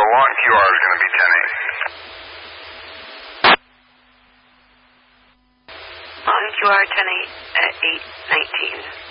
long QR is going to be 10-8. Long QR 10-8 at 8:19.